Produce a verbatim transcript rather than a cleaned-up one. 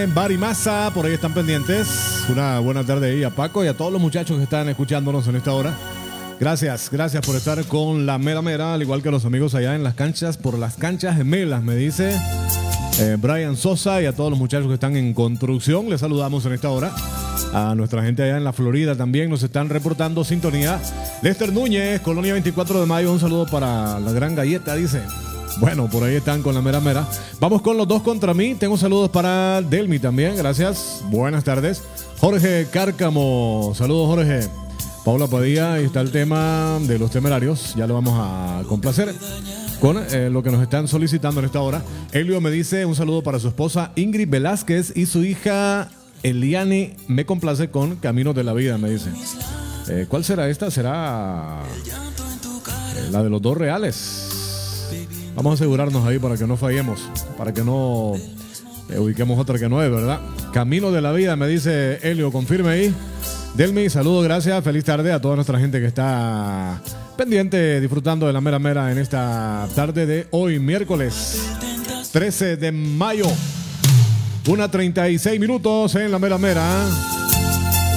dice Barimasa, por ahí están pendientes. Una buena tarde ahí a Paco y a todos los muchachos que están escuchándonos en esta hora. Gracias, gracias por estar con la mera mera, al igual que los amigos allá en las canchas, por las canchas gemelas, me dice eh, Brian Sosa, y a todos los muchachos que están en construcción. Les saludamos en esta hora. A nuestra gente allá en la Florida también nos están reportando sintonía. Lester Núñez, Colonia veinticuatro de mayo, un saludo para la gran galleta, dice. Bueno, por ahí están con la mera mera. Vamos con los dos contra mí. Tengo saludos para Delmi también, gracias. Buenas tardes. Jorge Cárcamo, saludos Jorge. Paula Padilla, ahí está el tema de los temerarios. Ya lo vamos a complacer con eh, lo que nos están solicitando en esta hora. Elio me dice un saludo para su esposa Ingrid Velázquez y su hija Eliane. Me complace con Caminos de la Vida, me dice. Eh, ¿Cuál será esta? Será eh, la de los dos reales. Vamos a asegurarnos ahí para que no fallemos, para que no eh, ubiquemos otra que no es, ¿verdad? Camino de la Vida, me dice Elio, confirme ahí. Delmi, saludos, gracias, feliz tarde a toda nuestra gente que está pendiente, disfrutando de la mera mera en esta tarde de hoy, miércoles trece de mayo. Una treinta y seis minutos en la mera mera.